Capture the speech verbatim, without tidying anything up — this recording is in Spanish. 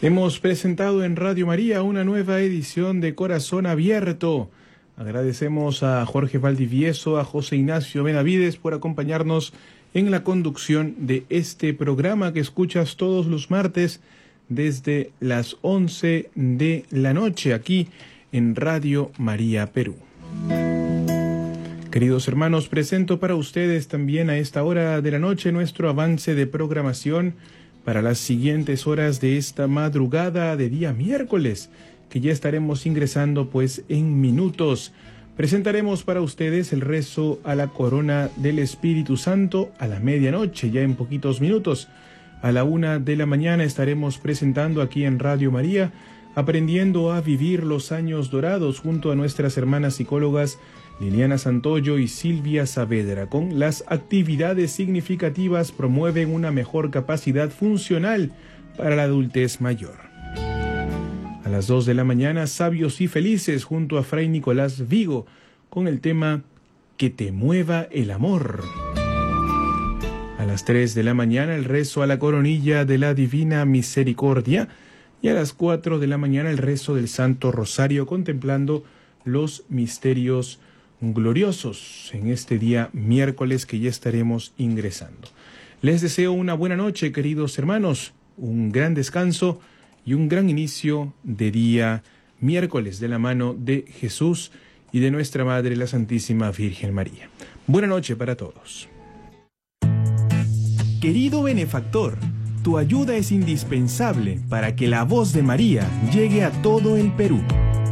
Hemos presentado en Radio María una nueva edición de Corazón Abierto. Agradecemos a Jorge Valdivieso, a José Ignacio Benavides por acompañarnos en la conducción de este programa que escuchas todos los martes desde las once de la noche aquí en Radio María Perú. Queridos hermanos, presento para ustedes también a esta hora de la noche nuestro avance de programación para las siguientes horas de esta madrugada de día miércoles, que ya estaremos ingresando pues en minutos. Presentaremos para ustedes el rezo a la corona del Espíritu Santo a la medianoche, ya en poquitos minutos. A la una de la mañana estaremos presentando aquí en Radio María, aprendiendo a vivir los años dorados junto a nuestras hermanas psicólogas Liliana Santoyo y Silvia Saavedra, con las actividades significativas promueven una mejor capacidad funcional para la adultez mayor. A las dos de la mañana, Sabios y Felices junto a Fray Nicolás Vigo, con el tema Que te mueva el amor. A las tres de la mañana, el rezo a la coronilla de la Divina Misericordia, y a las cuatro de la mañana, el rezo del Santo Rosario, contemplando los misterios gloriosos en este día miércoles que ya estaremos ingresando. Les deseo una buena noche, queridos hermanos, un gran descanso y un gran inicio de día miércoles de la mano de Jesús y de nuestra Madre, la Santísima Virgen María. Buena noche para todos. Querido benefactor, tu ayuda es indispensable para que la voz de María llegue a todo el Perú.